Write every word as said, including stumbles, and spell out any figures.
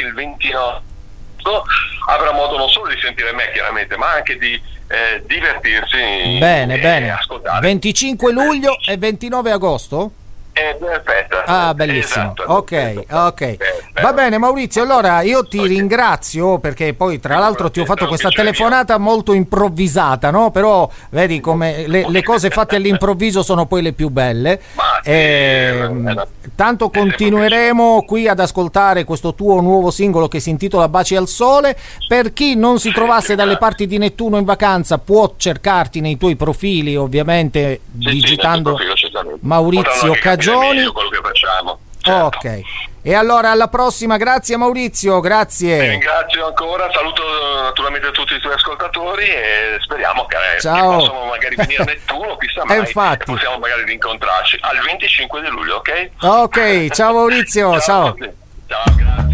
il ventinove avrà modo non solo di sentire me chiaramente, ma anche di eh, divertirsi. Bene, e bene. Ascoltare. venticinque luglio e ventinove agosto? Eh, perfetto. Ah, bellissimo. Esatto, ok, perfetto. ok. Perfetto. Va bene, Maurizio, allora io ti Ok. ringrazio perché poi tra l'altro ti ho fatto È un questa piacere telefonata molto improvvisata, no? Però vedi come le, le cose fatte all'improvviso sono poi le più belle. Ma sì, Ehm, è una- tanto continueremo qui ad ascoltare questo tuo nuovo singolo che si intitola Baci al sole. Per chi non si trovasse dalle parti di Nettuno in vacanza può cercarti nei tuoi profili, ovviamente Sì, sì, digitando nel profilo, certamente. Maurizio Potranno anche capire Cagioni. meglio quello che facciamo. Certo. Ok, e allora alla prossima, grazie Maurizio, Ti grazie. ringrazio ancora, saluto naturalmente tutti i tuoi ascoltatori e speriamo che eh, Ciao. possano magari venire a Nettuno, chissà mai, Eh, infatti. e possiamo magari rincontrarci al venticinque di luglio, ok? Ok, ciao Maurizio, Ciao a ciao. tutti. Ciao, grazie.